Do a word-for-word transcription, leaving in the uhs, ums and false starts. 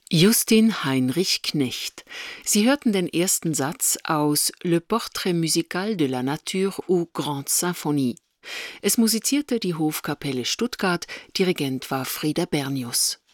Justin Heinrich Knecht. Sie hörten den ersten Satz aus Le Portrait musical de la nature ou Grande Symphonie. Es musizierte die Hofkapelle Stuttgart, Dirigent war Frieder Bernius.